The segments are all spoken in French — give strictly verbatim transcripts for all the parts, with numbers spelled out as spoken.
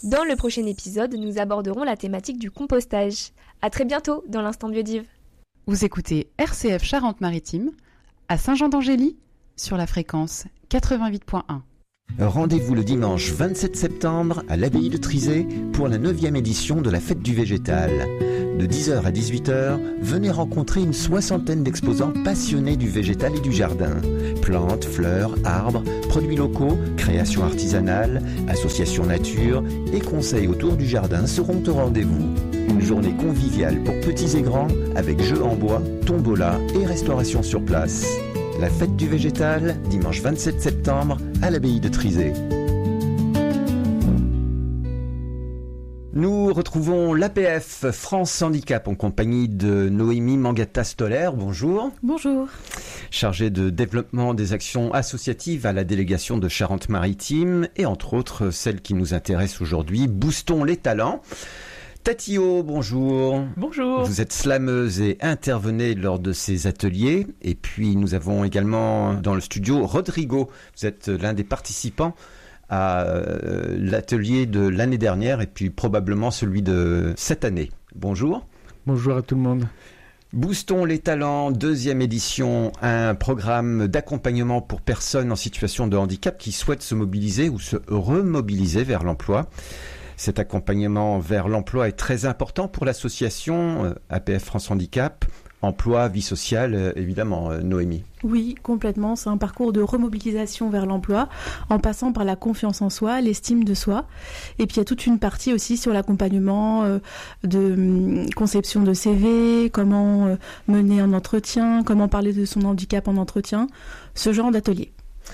Dans le prochain épisode, nous aborderons la thématique du compostage. À très bientôt dans l'Instant Biodive. Vous écoutez R C F Charente-Maritime à Saint-Jean-d'Angély sur la fréquence quatre-vingt-huit point un. Rendez-vous le dimanche vingt-sept septembre à l'abbaye de Trizay pour la neuvième édition de la Fête du Végétal. De dix heures à dix-huit heures, venez rencontrer une soixantaine d'exposants passionnés du végétal et du jardin. Plantes, fleurs, arbres, produits locaux, créations artisanales, associations nature et conseils autour du jardin seront au rendez-vous. Une journée conviviale pour petits et grands avec jeux en bois, tombola et restauration sur place. La Fête du Végétal, dimanche vingt-sept septembre, à l'abbaye de Trizay. Nous retrouvons l'A P F France Handicap en compagnie de Noémie Mangata-Stoller. Bonjour. Bonjour. Chargée de développement des actions associatives à la délégation de Charente-Maritime et entre autres celle qui nous intéresse aujourd'hui, Boostons les talents. Tatio, bonjour. Bonjour. Vous êtes slameuse et intervenez lors de ces ateliers. Et puis nous avons également dans le studio Rodrigo. Vous êtes l'un des participants à euh, l'atelier de l'année dernière et puis probablement celui de cette année. Bonjour. Bonjour à tout le monde. Boostons les talents, deuxième édition, un programme d'accompagnement pour personnes en situation de handicap qui souhaitent se mobiliser ou se remobiliser vers l'emploi. Cet accompagnement vers l'emploi est très important pour l'association A P F France Handicap. Emploi, vie sociale, évidemment, Noémie. Oui, complètement. C'est un parcours de remobilisation vers l'emploi en passant par la confiance en soi, l'estime de soi. Et puis il y a toute une partie aussi sur l'accompagnement euh, de euh, conception de C V, comment euh, mener un entretien, comment parler de son handicap en entretien, ce genre d'atelier.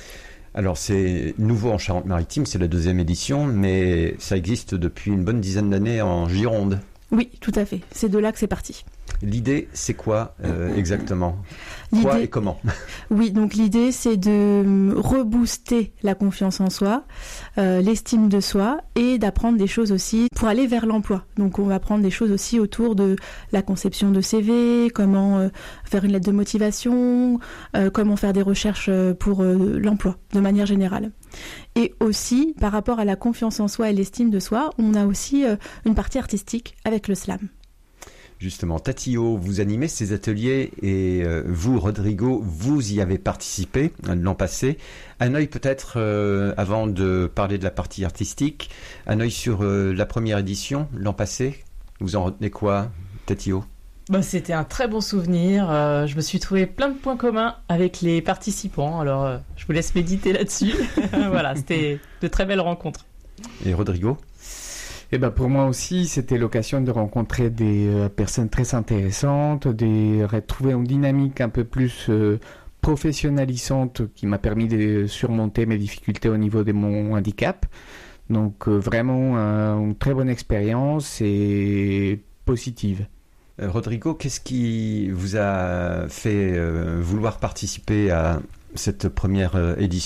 Alors c'est nouveau en Charente-Maritime, c'est la deuxième édition, mais ça existe depuis une bonne dizaine d'années en Gironde. Oui, tout à fait. C'est de là que c'est parti. L'idée, c'est quoi euh, exactement ? Quoi L'idée, et comment ? Oui, donc l'idée, c'est de rebooster la confiance en soi, euh, l'estime de soi et d'apprendre des choses aussi pour aller vers l'emploi. Donc on va apprendre des choses aussi autour de la conception de C V, comment euh, faire une lettre de motivation, euh, comment faire des recherches pour euh, l'emploi de manière générale. Et aussi, par rapport à la confiance en soi et l'estime de soi, on a aussi euh, une partie artistique avec le slam. Justement, Tatio, vous animez ces ateliers et euh, vous, Rodrigo, vous y avez participé euh, l'an passé. Un œil peut-être, euh, avant de parler de la partie artistique, un œil sur euh, la première édition l'an passé. Vous en retenez quoi, Tatio ? Bah, c'était un très bon souvenir. Euh, je me suis trouvé plein de points communs avec les participants. Alors, euh, je vous laisse méditer là-dessus. Voilà, c'était de très belles rencontres. Et Rodrigo ? Et ben pour moi aussi, c'était l'occasion de rencontrer des euh, personnes très intéressantes, de retrouver une dynamique un peu plus euh, professionnalisante qui m'a permis de surmonter mes difficultés au niveau de mon handicap. Donc euh, vraiment euh, une très bonne expérience et positive. Euh, Rodrigo, qu'est-ce qui vous a fait euh, vouloir participer à cette première euh, édition ?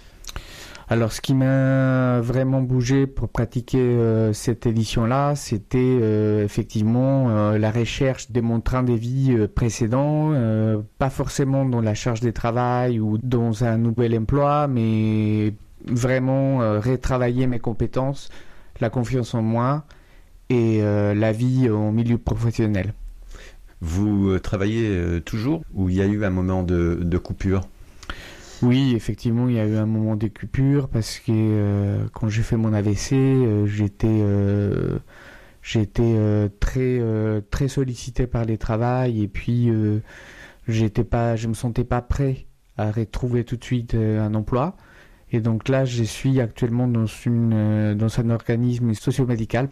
Alors, ce qui m'a vraiment bougé pour pratiquer euh, cette édition-là, c'était euh, effectivement euh, la recherche de mon train de vie euh, précédent, euh, pas forcément dans la charge de travail ou dans un nouvel emploi, mais vraiment euh, retravailler mes compétences, la confiance en moi et euh, la vie au milieu professionnel. Vous euh, travaillez euh, toujours ou il y a eu un moment de, de coupure ? Oui, effectivement, il y a eu un moment de coupure parce que euh, quand j'ai fait mon A V C, euh, j'étais euh, j'étais euh, très euh, très sollicité par les travails et puis euh, j'étais pas, je me sentais pas prêt à retrouver tout de suite euh, un emploi. Et donc là, je suis actuellement dans une euh, dans un organisme socio-médical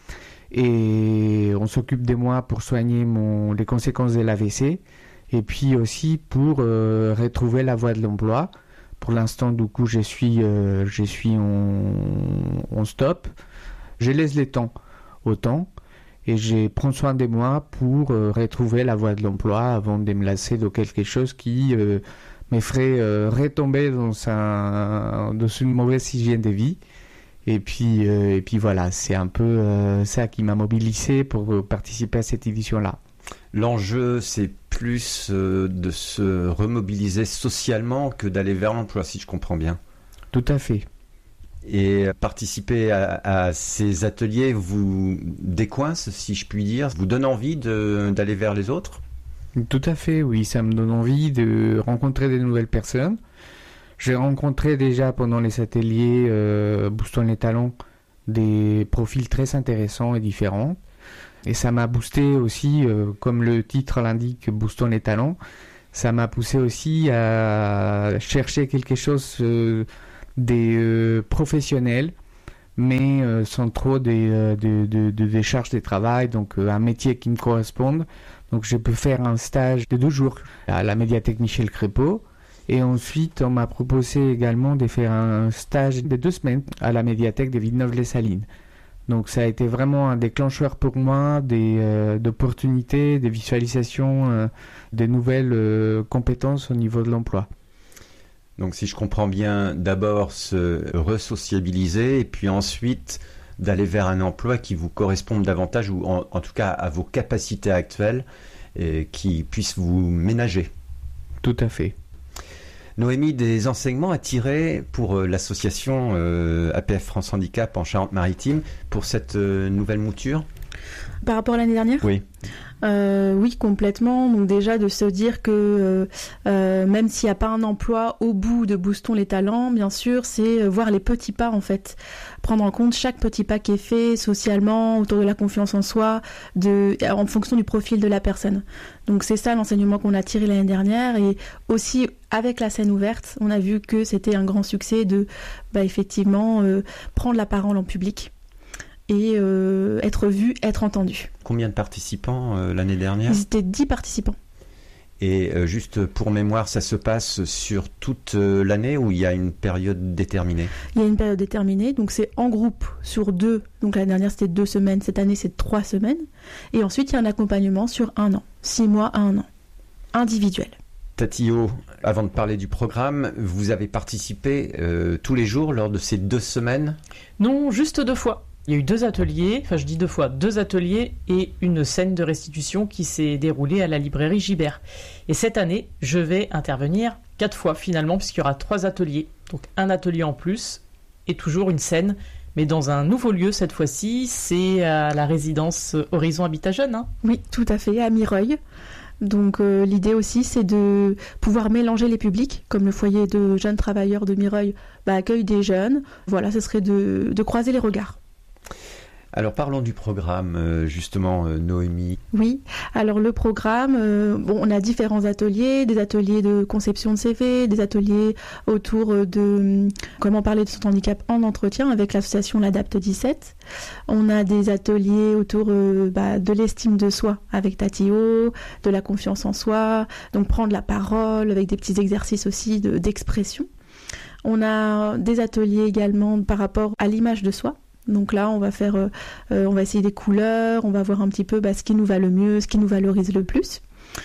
et on s'occupe de moi pour soigner mon les conséquences de l'A V C et puis aussi pour euh, retrouver la voie de l'emploi. Pour l'instant, du coup, je suis, euh, je suis en, en stop. Je laisse le temps au temps et je prends soin de moi pour euh, retrouver la voie de l'emploi avant de me lasser de quelque chose qui euh, me ferait euh, retomber dans, un, dans une mauvaise hygiène de vie. Et puis, euh, et puis voilà, c'est un peu euh, ça qui m'a mobilisé pour euh, participer à cette édition-là. L'enjeu, c'est plus euh, de se remobiliser socialement que d'aller vers l'emploi, si je comprends bien. Tout à fait. Et participer à, à ces ateliers vous décoince, si je puis dire, vous donne envie de, d'aller vers les autres ? Tout à fait, oui, ça me donne envie de rencontrer des nouvelles personnes. J'ai rencontré déjà pendant les ateliers euh, Boostons les talents des profils très intéressants et différents. Et ça m'a boosté aussi, euh, comme le titre l'indique, Boostons les talents. Ça m'a poussé aussi à chercher quelque chose euh, des euh, professionnels, mais euh, sans trop des, euh, de, de, de décharge de travail, donc euh, un métier qui me corresponde. Donc j'ai pu faire un stage de deux jours à la médiathèque Michel Crépeau. Et ensuite, on m'a proposé également de faire un stage de deux semaines à la médiathèque de Villeneuve-les-Salines. Donc ça a été vraiment un déclencheur pour moi des, euh, d'opportunités, des visualisations, euh, des nouvelles euh, compétences au niveau de l'emploi. Donc si je comprends bien, d'abord se resociabiliser et puis ensuite d'aller vers un emploi qui vous corresponde davantage ou en, en tout cas à vos capacités actuelles et qui puisse vous ménager. Tout à fait. Noémie, des enseignements à tirer pour l'association euh, A P F France Handicap en Charente-Maritime pour cette euh, nouvelle mouture ? Par rapport à l'année dernière ? Oui. Euh, oui, complètement. Donc déjà de se dire que euh, euh, même s'il n'y a pas un emploi au bout de Boostons les talents, bien sûr, c'est voir les petits pas en fait. Prendre en compte chaque petit pas qui est fait socialement, autour de la confiance en soi, de, en fonction du profil de la personne. Donc c'est ça l'enseignement qu'on a tiré l'année dernière. Et aussi avec la scène ouverte, on a vu que c'était un grand succès de bah, effectivement euh, prendre la parole en public. Et euh, être vu, être entendu. Combien de participants euh, l'année dernière ? Ils étaient dix participants. Et euh, juste pour mémoire, ça se passe sur toute euh, l'année ou il y a une période déterminée ? Il y a une période déterminée, donc c'est en groupe sur deux. Donc l'année dernière c'était deux semaines, cette année c'est trois semaines. Et ensuite il y a un accompagnement sur un an, six mois à un an, individuel. Tatio, avant de parler du programme, vous avez participé euh, tous les jours lors de ces deux semaines ? Non, juste deux fois. Il y a eu deux ateliers, enfin je dis deux fois, deux ateliers et une scène de restitution qui s'est déroulée à la librairie Gibert. Et cette année, je vais intervenir quatre fois finalement, puisqu'il y aura trois ateliers. Donc un atelier en plus et toujours une scène, mais dans un nouveau lieu cette fois-ci, c'est à la résidence Horizon Habitat Jeune. Hein. Oui, tout à fait, à Mireuil. Donc euh, l'idée aussi, c'est de pouvoir mélanger les publics, comme le foyer de jeunes travailleurs de Mireuil bah, accueille des jeunes. Voilà, ce serait de, de croiser les regards. Alors parlons du programme, justement, Noémie. Oui, alors le programme, euh, bon, on a différents ateliers, des ateliers de conception de C V, des ateliers autour de comment parler de son handicap en entretien avec l'association l'Adapte dix-sept. On a des ateliers autour euh, bah, de l'estime de soi avec Tatio, de la confiance en soi, donc prendre la parole avec des petits exercices aussi de, d'expression. On a des ateliers également par rapport à l'image de soi. Donc là, on va faire, euh, on va essayer des couleurs, on va voir un petit peu bah, ce qui nous va le mieux, ce qui nous valorise le plus.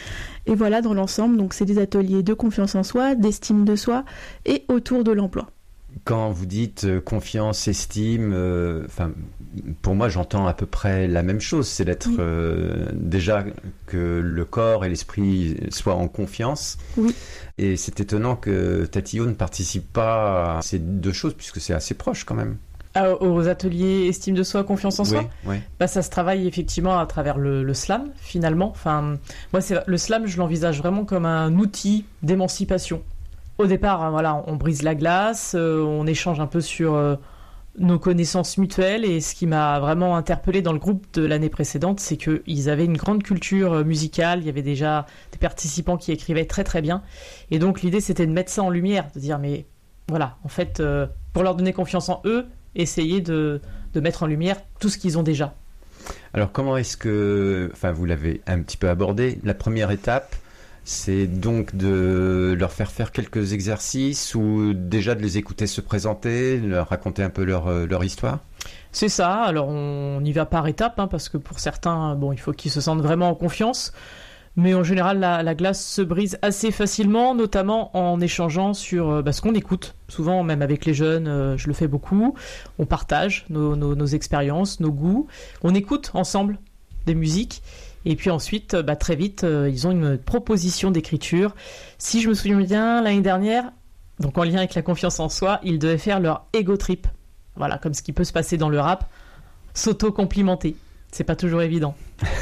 Et voilà, dans l'ensemble, donc c'est des ateliers de confiance en soi, d'estime de soi et autour de l'emploi. Quand vous dites euh, confiance, estime, euh, enfin, pour moi, j'entends à peu près la même chose. C'est d'être oui. euh, déjà que le corps et l'esprit soient en confiance. Oui. Et c'est étonnant que Tatio ne participe pas à ces deux choses puisque c'est assez proche quand même. Aux ateliers estime de soi, confiance en oui, soi, oui. Bah, ça se travaille effectivement à travers le, le slam finalement. Enfin, moi, c'est, le slam, je l'envisage vraiment comme un outil d'émancipation. Au départ, voilà, on brise la glace, euh, on échange un peu sur euh, nos connaissances mutuelles et ce qui m'a vraiment interpellée dans le groupe de l'année précédente, c'est qu'ils avaient une grande culture musicale, il y avait déjà des participants qui écrivaient très très bien et donc l'idée c'était de mettre ça en lumière, de dire mais voilà, en fait, euh, pour leur donner confiance en eux, essayer de, de mettre en lumière tout ce qu'ils ont déjà. Alors comment est-ce que, enfin vous l'avez un petit peu abordé, la première étape, c'est donc de leur faire faire quelques exercices ou déjà de les écouter se présenter, de leur raconter un peu leur, leur histoire ? C'est ça, alors on y va par étapes, hein, parce que pour certains, bon, il faut qu'ils se sentent vraiment en confiance. Mais en général, la, la glace se brise assez facilement, notamment en échangeant sur bah, ce qu'on écoute. Souvent, même avec les jeunes, euh, je le fais beaucoup. On partage nos, nos, nos expériences, nos goûts. On écoute ensemble des musiques. Et puis ensuite, bah, très vite, euh, ils ont une proposition d'écriture. Si je me souviens bien, l'année dernière, donc en lien avec la confiance en soi, ils devaient faire leur ego trip. voilà, comme ce qui peut se passer dans le rap, s'auto-complimenter. C'est pas toujours évident.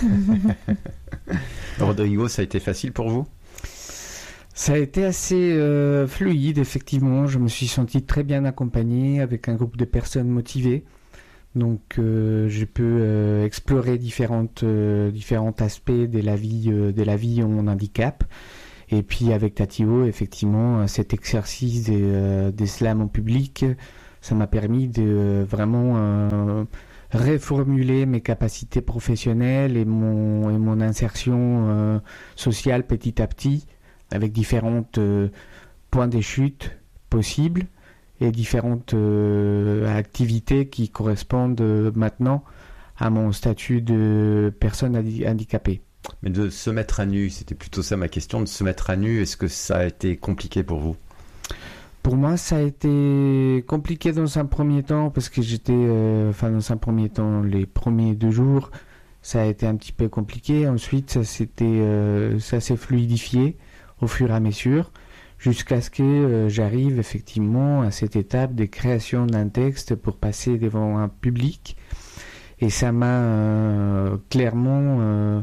Rodrigo, ça a été facile pour vous ? Ça a été assez euh, fluide, effectivement. Je me suis senti très bien accompagné avec un groupe de personnes motivées. Donc, euh, je peux euh, explorer différentes, euh, différents aspects de la vie, euh, de la vie en handicap. Et puis, avec Tatio, effectivement, cet exercice des, euh, des slams en public, ça m'a permis de euh, vraiment euh, reformuler mes capacités professionnelles et mon, et mon insertion euh, sociale petit à petit, avec différents euh, points de chute possibles et différentes euh, activités qui correspondent euh, maintenant à mon statut de personne handi- handicapée. Mais de se mettre à nu, c'était plutôt ça ma question, de se mettre à nu, est-ce que ça a été compliqué pour vous ? Pour moi, ça a été compliqué dans un premier temps parce que j'étais, euh, enfin dans un premier temps, les premiers deux jours, ça a été un petit peu compliqué. Ensuite, ça s'était, euh, ça s'est fluidifié au fur et à mesure, jusqu'à ce que euh, j'arrive effectivement à cette étape de création d'un texte pour passer devant un public. Et ça m'a euh, clairement euh,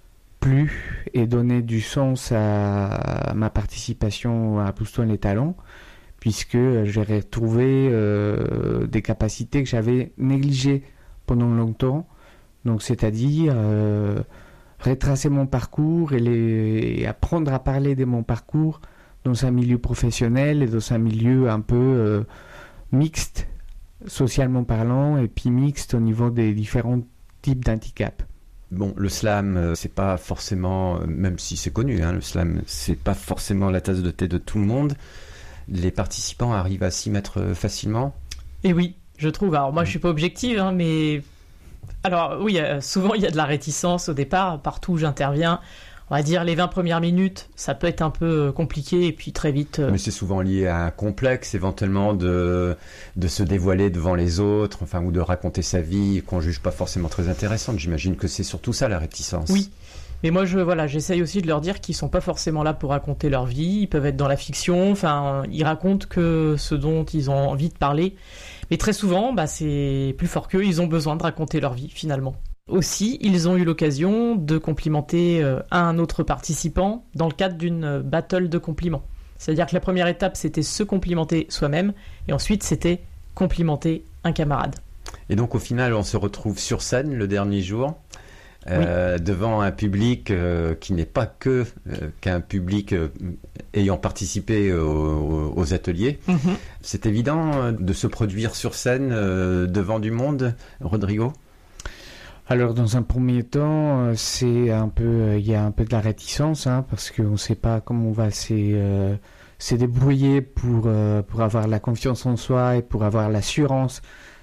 plu et donné du sens à, à ma participation à Pousse-toi les talents, puisque j'ai retrouvé euh, des capacités que j'avais négligées pendant longtemps. Donc, c'est-à-dire euh, retracer mon parcours et, les, et apprendre à parler de mon parcours dans un milieu professionnel et dans un milieu un peu euh, mixte, socialement parlant, et puis mixte au niveau des différents types d'handicap. Bon, le slam, c'est pas forcément, même si c'est connu, hein, le slam, c'est pas forcément la tasse de thé de tout le monde. Les participants arrivent à s'y mettre facilement ? Et oui, je trouve. Alors moi, je suis pas objective, hein, mais alors oui, souvent il y a de la réticence au départ, partout où j'interviens. On va dire les vingt premières minutes, ça peut être un peu compliqué et puis très vite... Mais c'est souvent lié à un complexe, éventuellement, de, de se dévoiler devant les autres, enfin, ou de raconter sa vie, qu'on juge pas forcément très intéressante. J'imagine que c'est surtout ça, la réticence. Oui, mais moi, je, voilà, j'essaye aussi de leur dire qu'ils sont pas forcément là pour raconter leur vie, ils peuvent être dans la fiction, enfin, ils racontent que ce dont ils ont envie de parler. Mais très souvent, bah, c'est plus fort qu'eux, ils ont besoin de raconter leur vie, finalement. Aussi, ils ont eu l'occasion de complimenter euh, un autre participant dans le cadre d'une euh, battle de compliments. C'est-à-dire que la première étape, c'était se complimenter soi-même, et ensuite, c'était complimenter un camarade. Et donc, au final, on se retrouve sur scène le dernier jour, euh, oui. devant un public euh, qui n'est pas que euh, qu'un public euh, ayant participé aux, aux ateliers. Mm-hmm. C'est évident de se produire sur scène euh, devant du monde, Rodrigo ? Alors, dans un premier temps, c'est un peu, il y a un peu de la réticence, hein, parce qu'on ne sait pas comment on va se, euh, se débrouiller pour, euh, pour avoir la confiance en soi et pour avoir l'assurance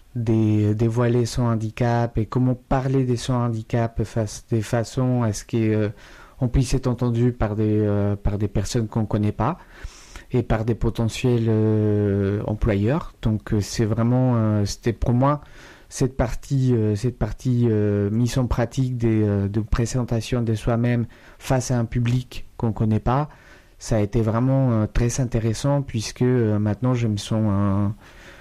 de dévoiler son handicap et comment parler de son handicap face, de façon à ce qu'on euh, puisse être entendu par des, euh, par des personnes qu'on ne connaît pas et par des potentiels euh, employeurs. Donc, c'est vraiment, euh, c'était pour moi... Cette partie, euh, cette partie euh, mise en pratique des, euh, de présentation de soi-même face à un public qu'on ne connaît pas, ça a été vraiment euh, très intéressant puisque euh, maintenant je me sens un,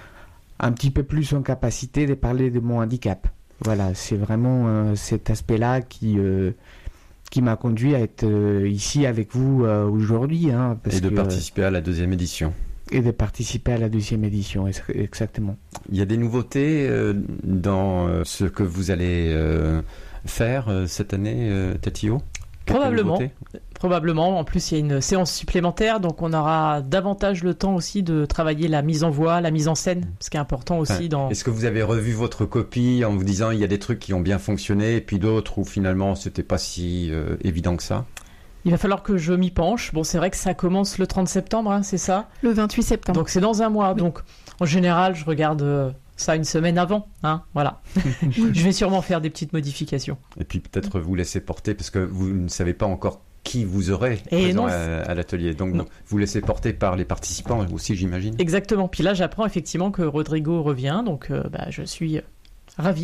un petit peu plus en capacité de parler de mon handicap. Voilà, c'est vraiment euh, cet aspect-là qui, euh, qui m'a conduit à être euh, ici avec vous euh, aujourd'hui. Hein, parce Et de que, participer à la deuxième édition. Et de participer à la deuxième édition, exactement. Il y a des nouveautés euh, dans euh, ce que vous allez euh, faire euh, cette année, euh, Tatio ? Probablement. Probablement. En plus, il y a une séance supplémentaire, donc on aura davantage le temps aussi de travailler la mise en voix, la mise en scène, ce qui est important aussi. Enfin, dans... Est-ce que vous avez revu votre copie en vous disant il y a des trucs qui ont bien fonctionné et puis d'autres où finalement c'était pas si euh, évident que ça ? Il va falloir que je m'y penche. Bon, c'est vrai que ça commence le trente septembre, hein, c'est ça ? Le vingt-huit septembre. Donc c'est dans un mois. Oui. Donc en général, je regarde euh, ça une semaine avant. Hein, voilà. Je vais sûrement faire des petites modifications. Et puis peut-être vous laisser porter parce que vous ne savez pas encore qui vous aurez Et présent non, à, à l'atelier. Donc non. Vous laissez porter par les participants aussi, j'imagine. Exactement. Puis là, j'apprends effectivement que Rodrigo revient. Donc euh, bah, je suis euh, ravi.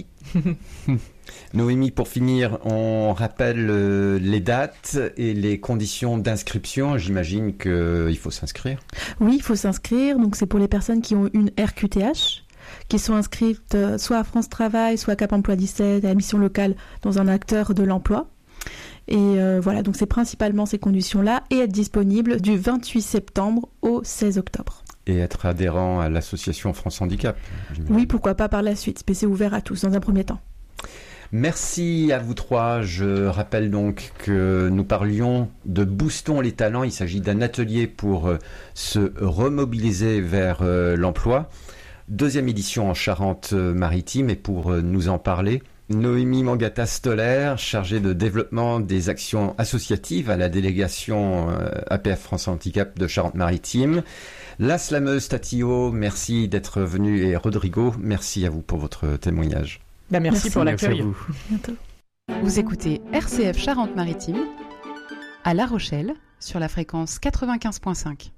Noémie, pour finir, on rappelle euh, les dates et les conditions d'inscription. J'imagine qu'il faut s'inscrire. Oui, il faut s'inscrire. Donc, c'est pour les personnes qui ont une R Q T H. qui sont inscrites euh, soit à France Travail, soit à Cap Emploi dix-sept, à la mission locale dans un acteur de l'emploi. Et euh, voilà, donc c'est principalement ces conditions-là et être disponible du vingt-huit septembre au seize octobre. Et être adhérent à l'association France Handicap. Oui, pourquoi pas par la suite, mais c'est ouvert à tous dans un premier temps. Merci à vous trois. Je rappelle donc que nous parlions de Boostons les talents. Il s'agit d'un atelier pour euh, se remobiliser vers euh, l'emploi. Deuxième édition en Charente-Maritime. Et pour euh, nous en parler, Noémie Mangata-Stoller, chargée de développement des actions associatives à la délégation euh, A P F France Handicap de Charente-Maritime. La slameuse Tatio, merci d'être venue. Et Rodrigo, merci à vous pour votre témoignage. Ben merci, Merci, pour l'accueil. Vous. Bientôt. Vous écoutez R C F Charente-Maritime à La Rochelle sur la fréquence quatre-vingt-quinze virgule cinq.